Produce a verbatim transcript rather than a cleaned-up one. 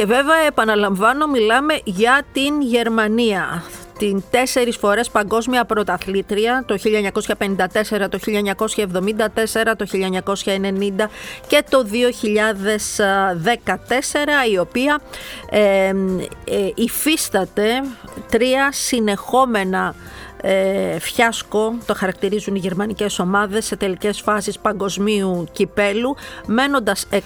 Και βέβαια, επαναλαμβάνω, μιλάμε για την Γερμανία, την τέσσερις φορές παγκόσμια πρωταθλήτρια, το χίλια εννιακόσια πενήντα τέσσερα, το χίλια εννιακόσια εβδομήντα τέσσερα, το χίλια εννιακόσια ενενήντα και το δύο χιλιάδες δεκατέσσερα, η οποία ε, ε, υφίσταται τρία συνεχόμενα Ε, φιάσκο, το χαρακτηρίζουν οι γερμανικές ομάδες, σε τελικές φάσεις παγκοσμίου κυπέλου, μένοντας